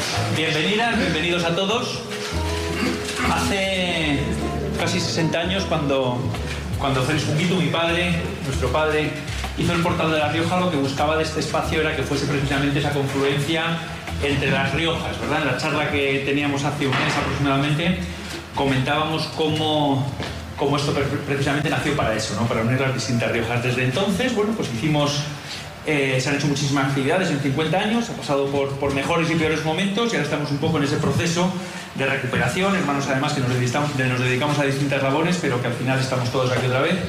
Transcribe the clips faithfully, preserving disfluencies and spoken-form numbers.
Bienvenidas, bienvenidos a todos. Hace casi sesenta años, cuando, cuando Félix Junquito, mi padre, nuestro padre, hizo el Portal de La Rioja, lo que buscaba de este espacio era que fuese precisamente esa confluencia entre las Riojas, ¿verdad? En la charla que teníamos hace un mes aproximadamente, comentábamos cómo, cómo esto precisamente nació para eso, ¿no? Para unir las distintas Riojas. Desde entonces, bueno, pues hicimos... Eh, se han hecho muchísimas actividades en cincuenta años, ha pasado por, por mejores y peores momentos y ahora estamos un poco en ese proceso de recuperación, hermanos además que nos dedicamos, nos dedicamos a distintas labores, pero que al final estamos todos aquí otra vez.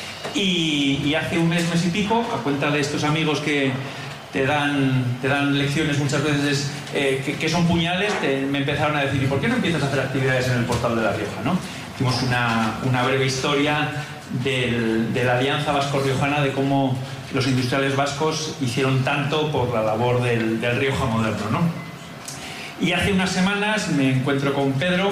Y, y hace un mes, mes y pico, a cuenta de estos amigos que te dan, te dan lecciones muchas veces eh, que, que son puñales, te, me empezaron a decir, ¿y por qué no empiezas a hacer actividades en el Portal de La Rioja, ¿no? Hicimos una, una breve historia del, de la Alianza Vasco-Riojana, de cómo los industriales vascos hicieron tanto por la labor del, del Rioja moderno, ¿no? Y hace unas semanas me encuentro con Pedro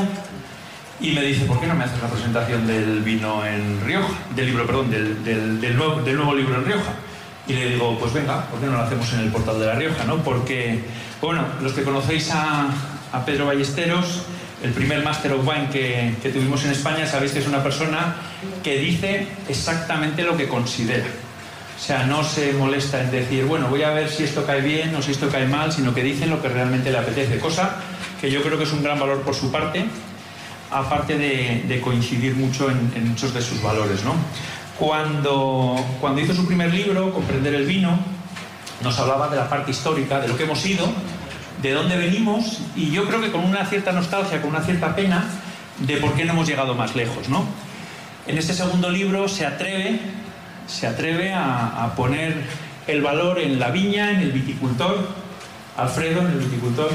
y me dice, ¿por qué no me haces la presentación del vino en Rioja? Del libro, perdón, del, del, del, nuevo, del nuevo libro en Rioja. Y le digo, pues venga, ¿por qué no lo hacemos en el Portal de La Rioja, ¿no? Porque, bueno, los que conocéis a, a Pedro Ballesteros, el primer Master of Wine que, que tuvimos en España, sabéis que es una persona que dice exactamente lo que considera. O sea, no se molesta en decir, bueno, voy a ver si esto cae bien o si esto cae mal, sino que dicen lo que realmente le apetece, cosa que yo creo que es un gran valor por su parte, aparte de, de coincidir mucho en, en muchos de sus valores, ¿no? Cuando, cuando hizo su primer libro, Comprender el vino, nos hablaba de la parte histórica, de lo que hemos sido, de dónde venimos, y yo creo que con una cierta nostalgia, con una cierta pena, de por qué no hemos llegado más lejos, ¿no? En este segundo libro se atreve... se atreve a, a poner el valor en la viña, en el viticultor, Alfredo, en el viticultor,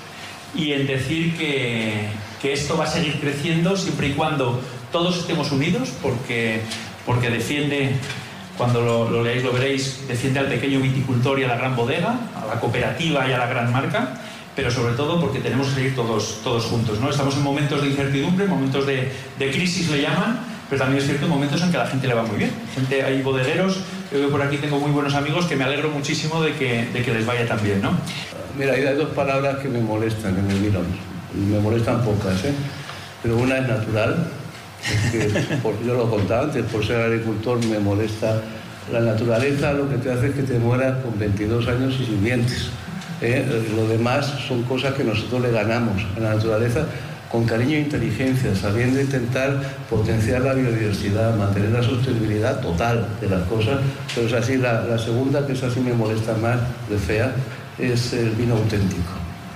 y en decir que, que esto va a seguir creciendo siempre y cuando todos estemos unidos, porque, porque defiende, cuando lo, lo leáis lo veréis, defiende al pequeño viticultor y a la gran bodega, a la cooperativa y a la gran marca, pero sobre todo porque tenemos que seguir todos, todos juntos, ¿no? Estamos en momentos de incertidumbre, momentos de, de crisis le llaman, pero también es cierto momentos en que a la gente le va muy bien. Gente, hay bodegueros, yo por aquí tengo muy buenos amigos que me alegro muchísimo de que, de que les vaya tan bien, ¿no? Mira, hay dos palabras que me molestan en el vino, me molestan pocas, ¿eh? Pero una es natural, porque por, yo lo contaba antes, por ser agricultor me molesta la naturaleza, lo que te hace es que te mueras con veintidós años y sin dientes, ¿eh? Lo demás son cosas que nosotros le ganamos a la naturaleza, con cariño e inteligencia, sabiendo intentar potenciar la biodiversidad, mantener la sostenibilidad total de las cosas, pero es así, la, la segunda, que es así me molesta más, de fea, es el vino auténtico,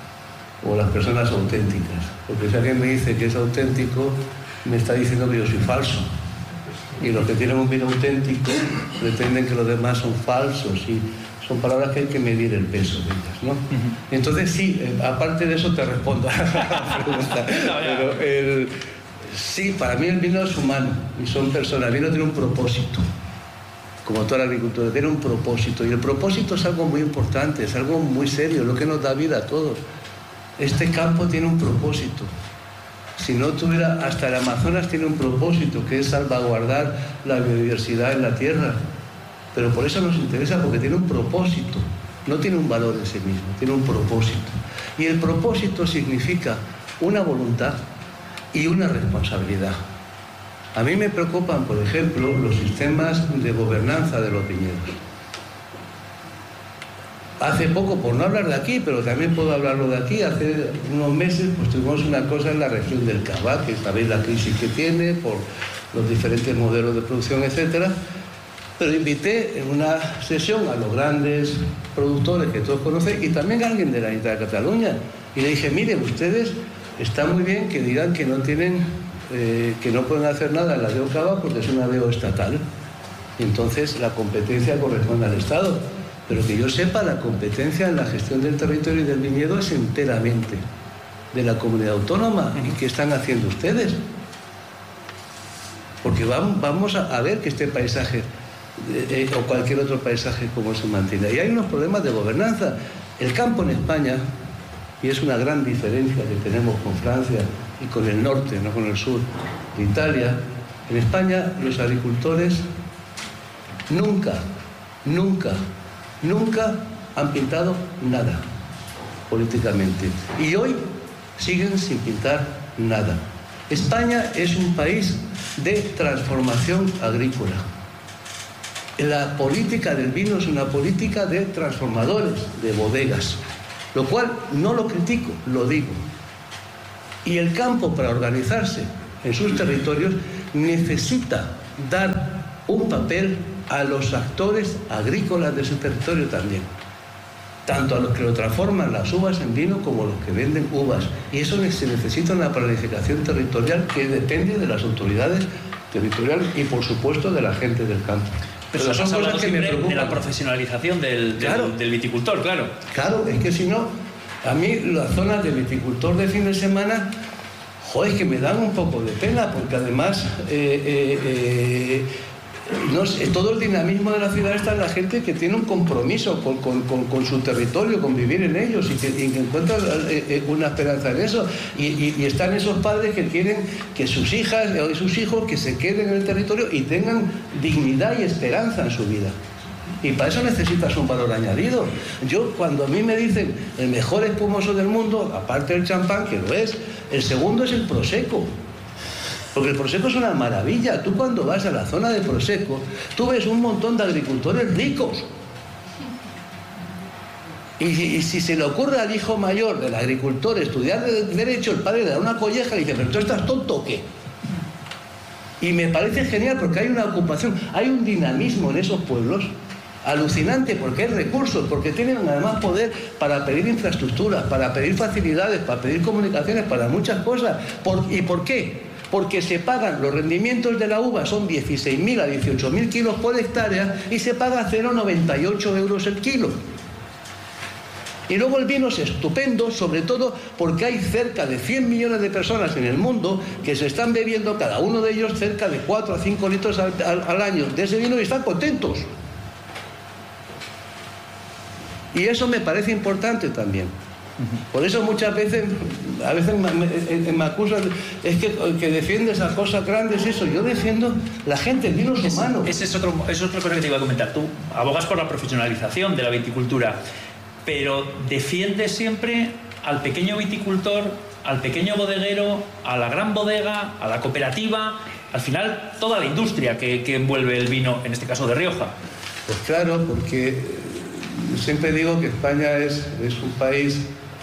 o las personas auténticas, porque si alguien me dice que es auténtico, me está diciendo que yo soy falso, y los que tienen un vino auténtico pretenden que los demás son falsos, y son palabras que hay que medir el peso de ellas, ¿no? Uh-huh. Entonces sí, eh, aparte de eso te respondo a la pregunta. Pero el, sí, para mí el vino es humano y son personas. El vino tiene un propósito, como toda la agricultura, tiene un propósito. Y el propósito es algo muy importante, es algo muy serio, lo que nos da vida a todos. Este campo tiene un propósito. Si no tuviera, hasta el Amazonas tiene un propósito, que es salvaguardar la biodiversidad en la tierra. Pero por eso nos interesa, porque tiene un propósito, no tiene un valor en sí mismo, tiene un propósito. Y el propósito significa una voluntad y una responsabilidad. A mí me preocupan, por ejemplo, los sistemas de gobernanza de los viñedos. Hace poco, por no hablar de aquí, pero también puedo hablarlo de aquí, hace unos meses pues tuvimos una cosa en la región del Cava, que sabéis la crisis que tiene por los diferentes modelos de producción, etcétera. Pero invité en una sesión a los grandes productores que todos conocen y también a alguien de la Unidad de Cataluña. Y le dije, miren, ustedes, está muy bien que digan que no tienen, eh, que no pueden hacer nada en la D O Cava porque es una D O estatal. Y entonces la competencia corresponde al Estado. Pero que yo sepa, la competencia en la gestión del territorio y del viñedo es enteramente de la comunidad autónoma. ¿Y qué están haciendo ustedes? Porque vamos, vamos a, a ver que este paisaje... Eh, o cualquier otro paisaje como se mantiene. Y hay unos problemas de gobernanza. El campo en España, y es una gran diferencia que tenemos con Francia y con el norte, no con el sur de Italia, en España los agricultores nunca, nunca, nunca han pintado nada. políticamente. Y hoy siguen sin pintar nada. España es un país de transformación agrícola. La política del vino es una política de transformadores, de bodegas, lo cual no lo critico, lo digo. Y el campo, para organizarse en sus territorios, necesita dar un papel a los actores agrícolas de su territorio también, tanto a los que lo transforman las uvas en vino como a los que venden uvas. Y eso se necesita una planificación territorial que depende de las autoridades territoriales y, por supuesto, de la gente del campo. Pero, Pero son cosas que me preocupan. De la profesionalización del, del, claro, del viticultor, claro. Claro, es que si no, a mí las zonas de viticultor de fin de semana, joder, es que me dan un poco de pena, porque además eh, eh, eh, no sé, todo el dinamismo de la ciudad está en la gente que tiene un compromiso con, con, con, con su territorio, con vivir en ellos, y que, y que encuentra eh, una esperanza en eso. Y, y, y están esos padres que quieren que sus hijas o sus hijos que se queden en el territorio y tengan dignidad y esperanza en su vida. Y para eso necesitas un valor añadido. Yo, cuando a mí me dicen el mejor espumoso del mundo, aparte del champán, que lo es, el segundo es el Prosecco. Porque el Prosecco es una maravilla. Tú, cuando vas a la zona de Prosecco, tú ves un montón de agricultores ricos. Y, y si se le ocurre al hijo mayor del agricultor estudiar de Derecho, el padre le da una colleja y dice: ¿pero tú estás tonto o qué? Y me parece genial, porque hay una ocupación, hay un dinamismo en esos pueblos alucinante, porque hay recursos, porque tienen además poder para pedir infraestructuras, para pedir facilidades, para pedir comunicaciones, para muchas cosas. ¿Por, ¿Y por qué? Porque se pagan, los rendimientos de la uva son dieciséis mil a dieciocho mil kilos por hectárea y se paga cero coma noventa y ocho euros el kilo. Y luego el vino es estupendo, sobre todo porque hay cerca de cien millones de personas en el mundo que se están bebiendo, cada uno de ellos, cerca de cuatro a cinco litros al, al, al año de ese vino, y están contentos. Y eso me parece importante también. Por eso muchas veces, a veces me, me, me acusan, es que, que defiende esas cosas grandes, eso. Yo defiendo la gente, el vino es humano. Esa es, otro, es otra cosa que te iba a comentar. Tú abogas por la profesionalización de la viticultura, pero defiendes siempre al pequeño viticultor, al pequeño bodeguero, a la gran bodega, a la cooperativa, al final toda la industria que, que envuelve el vino, en este caso de Rioja. Pues claro, porque siempre digo que España es, es un país,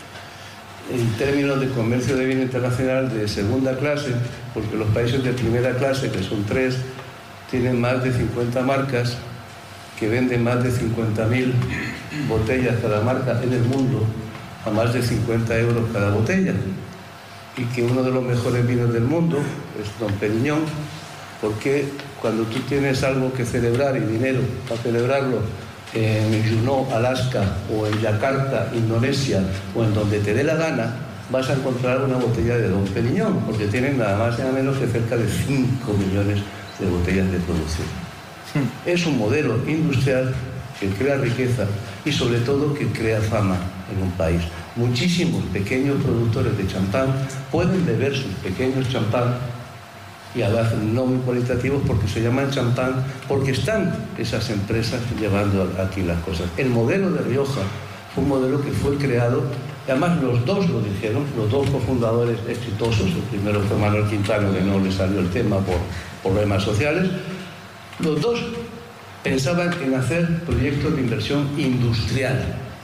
en términos de comercio de vino internacional, de segunda clase, porque los países de primera clase, que son tres, tienen más de cincuenta marcas, que venden más de cincuenta mil botellas cada marca en el mundo, a más de cincuenta euros cada botella, y que uno de los mejores vinos del mundo es Dom Perignon, porque cuando tú tienes algo que celebrar y dinero para celebrarlo en Juneau, Alaska, o en Yakarta, Indonesia, o en donde te dé la gana, vas a encontrar una botella de Dom Perignon, porque tienen nada más y nada menos que cerca de cinco millones de botellas de producción. Hmm. Es un modelo industrial que crea riqueza y, sobre todo, que crea fama en un país. Muchísimos pequeños productores de champán pueden beber sus pequeños champán, y además no muy cualitativos, porque se llaman champán, porque están esas empresas llevando aquí las cosas. El modelo de Rioja fue un modelo que fue creado, y además los dos lo dijeron, los dos cofundadores exitosos. El primero fue Manuel Quintano, que no le salió el tema por problemas sociales. Los dos pensaban en hacer proyectos de inversión industrial.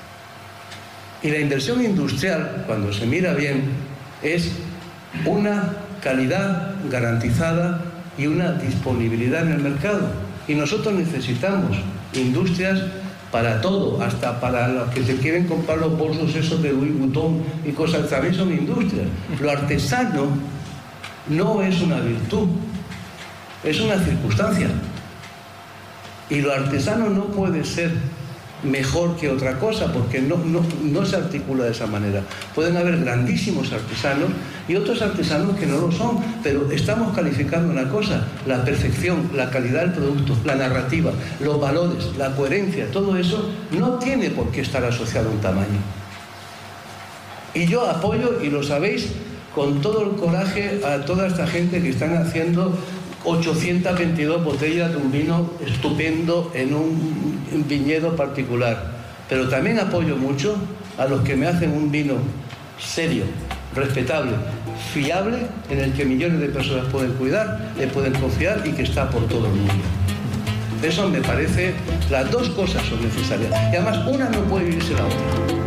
Y la inversión industrial, cuando se mira bien, es una calidad garantizada y una disponibilidad en el mercado. Y nosotros necesitamos industrias para todo, hasta para los que se quieren comprar los bolsos esos de Louis Vuitton y cosas, también son industrias. Lo artesano no es una virtud, es una circunstancia. Y lo artesano no puede ser mejor que otra cosa, porque no, no, no se articula de esa manera. Pueden haber grandísimos artesanos y otros artesanos que no lo son, pero estamos calificando una cosa: la perfección, la calidad del producto, la narrativa, los valores, la coherencia. Todo eso no tiene por qué estar asociado a un tamaño. Y yo apoyo, y lo sabéis, con todo el coraje, a toda esta gente que están haciendo ochocientas veintidós botellas de un vino estupendo en un viñedo particular. pero también apoyo mucho a los que me hacen un vino serio, respetable, fiable, en el que millones de personas pueden cuidar, le pueden confiar y que está por todo el mundo. Eso me parece, las dos cosas son necesarias. Y además una no puede vivir sin la otra.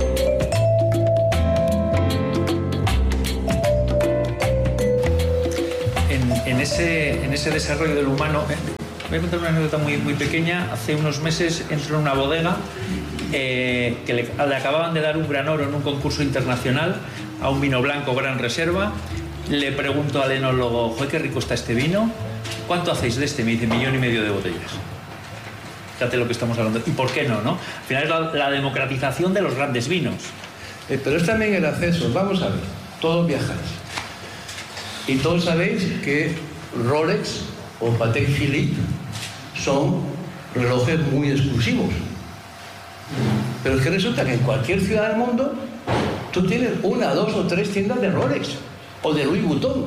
En ese, en ese desarrollo del humano, eh, voy a contar una anécdota muy, muy pequeña. Hace unos meses entró en una bodega eh, que le, le acababan de dar un gran oro en un concurso internacional a un vino blanco Gran Reserva. Le pregunto al enólogo, ¡joder, qué rico está este vino! ¿Cuánto hacéis de este? Me dice, millón y medio de botellas. Fíjate lo que estamos hablando. ¿Y por qué no, no? Al final es la, la democratización de los grandes vinos. Eh, pero es también el acceso. Vamos a ver, todos viajáis. Y todos sabéis que Rolex o Patek Philippe son relojes muy exclusivos. Pero es que resulta que en cualquier ciudad del mundo tú tienes una, dos o tres tiendas de Rolex o de Louis Vuitton.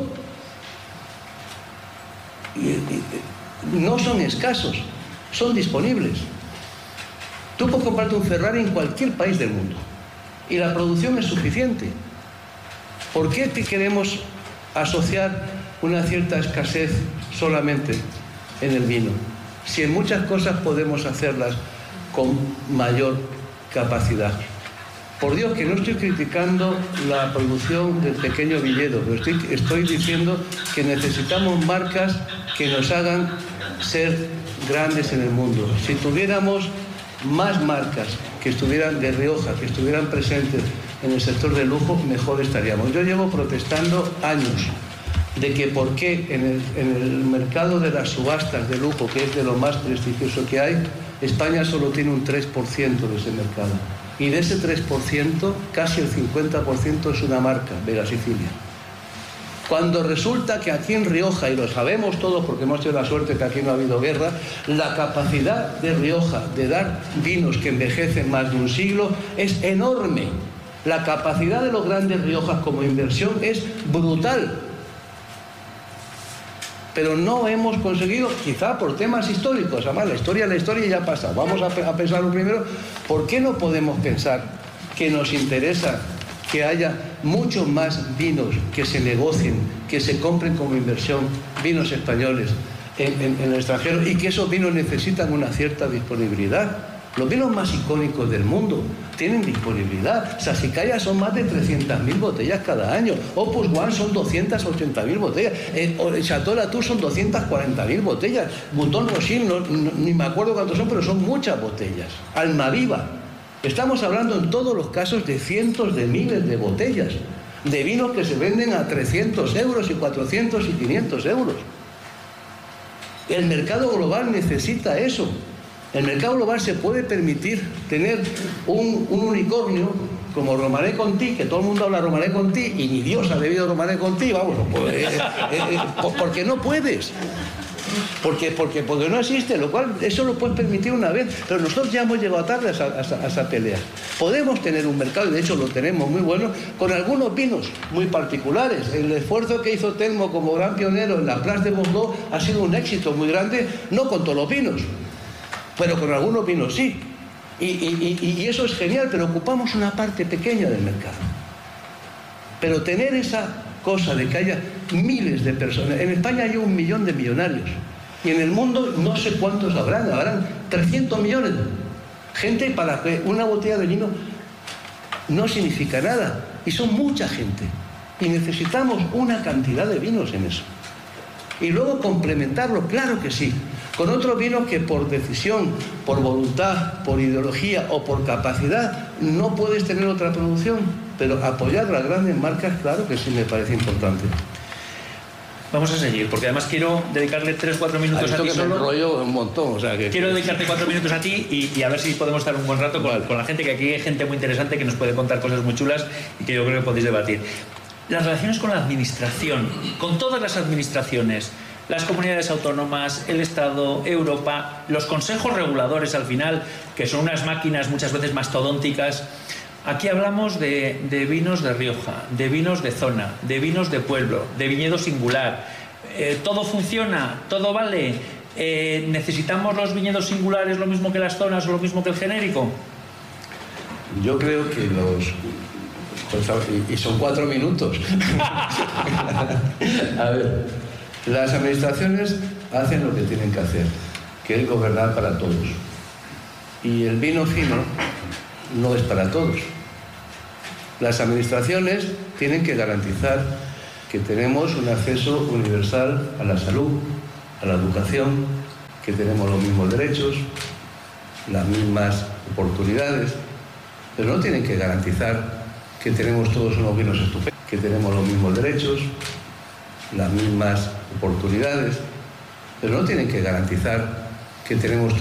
Y, y, no son escasos, son disponibles. Tú puedes comprarte un Ferrari en cualquier país del mundo y la producción es suficiente. ¿Por qué te queremos asociar una cierta escasez solamente en el vino, si en muchas cosas podemos hacerlas con mayor capacidad? Por Dios, que no estoy criticando la producción del pequeño viñedo, pero estoy, estoy diciendo que necesitamos marcas que nos hagan ser grandes en el mundo. Si tuviéramos más marcas que estuvieran de Rioja, que estuvieran presentes en el sector del lujo, mejor estaríamos. Yo llevo protestando años de que por qué en el, en el mercado de las subastas de lujo, que es de lo más prestigioso que hay, España solo tiene un tres por ciento de ese mercado. Y de ese tres por ciento, casi el cincuenta por ciento es una marca, Vega Sicilia. Cuando resulta que aquí en Rioja, y lo sabemos todos porque hemos tenido la suerte que aquí no ha habido guerra, la capacidad de Rioja de dar vinos que envejecen más de un siglo es enorme. La capacidad de los grandes Riojas como inversión es brutal. Pero no hemos conseguido, quizá por temas históricos, además la historia, la historia ya ha pasado. Vamos a, a pensarlo primero, ¿por qué no podemos pensar que nos interesa que haya muchos más vinos que se negocien, que se compren como inversión, vinos españoles en, en, en el extranjero, y que esos vinos necesitan una cierta disponibilidad? Los vinos más icónicos del mundo tienen disponibilidad. Sassicaia son más de trescientas mil botellas cada año. Opus One son doscientas ochenta mil botellas. El Chateau Latour son doscientas cuarenta mil botellas. Bouton Rothschild, no, no, ni me acuerdo cuántos son, pero son muchas botellas. Almaviva. Estamos hablando en todos los casos de cientos de miles de botellas. De vinos que se venden a trescientos euros y cuatrocientos y quinientos euros. El mercado global necesita eso. El mercado global se puede permitir tener un, un unicornio como Romanée Conti, que todo el mundo habla de Romanée Conti y ni Dios ha bebido Romanée Conti, vamos, no puede, eh, eh, eh, porque no puedes. Porque, porque, porque no existe, lo cual eso lo puedes permitir una vez, pero nosotros ya hemos llegado tarde a esa, a, esa, a esa pelea. Podemos tener un mercado, y de hecho lo tenemos muy bueno, con algunos vinos muy particulares. El esfuerzo que hizo Telmo como gran pionero en la Place de Bordeaux ha sido un éxito muy grande, no con todos los vinos, pero con algunos vinos sí. Y, y, y, y eso es genial, pero ocupamos una parte pequeña del mercado. Pero tener esa cosa de que haya miles de personas. En España hay un millón de millonarios. Y en el mundo no sé cuántos habrán. Habrán trescientos millones. Gente para que una botella de vino no significa nada. Y son mucha gente. Y necesitamos una cantidad de vinos en eso. Y luego complementarlo, claro que sí, con otros vinos que por decisión, por voluntad, por ideología o por capacidad no puedes tener otra producción, pero apoyar las grandes marcas, claro que sí me parece importante. Vamos a seguir, porque además quiero dedicarle tres o cuatro minutos a ti que solo. Me enrollo un montón, o sea que... Quiero dedicarte cuatro minutos a ti y, y a ver si podemos estar un buen rato con, vale. con la gente, que aquí hay gente muy interesante que nos puede contar cosas muy chulas y que yo creo que podéis debatir. Las relaciones con la administración, con todas las administraciones, las comunidades autónomas, el Estado, Europa, los consejos reguladores al final, que son unas máquinas muchas veces mastodónticas. Aquí hablamos de, de vinos de Rioja, de vinos de zona, de vinos de pueblo, de viñedo singular. Eh, ¿Todo funciona? ¿Todo vale? Eh, ¿Necesitamos los viñedos singulares lo mismo que las zonas o lo mismo que el genérico? Yo creo que los... Y son cuatro minutos. A ver, las administraciones hacen lo que tienen que hacer, que es gobernar para todos. Y el vino fino no es para todos. Las administraciones tienen que garantizar que tenemos un acceso universal a la salud, a la educación, que tenemos los mismos derechos, las mismas oportunidades, pero no tienen que garantizar que tenemos todos unos vinos estupendos, que tenemos los mismos derechos, las mismas oportunidades, pero no tienen que garantizar que tenemos